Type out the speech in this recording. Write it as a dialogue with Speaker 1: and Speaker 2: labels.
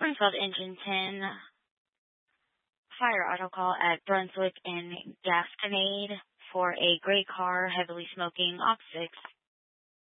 Speaker 1: Springfield Engine 10, fire auto call at Brunswick and Gasconade for a gray car heavily smoking off 6.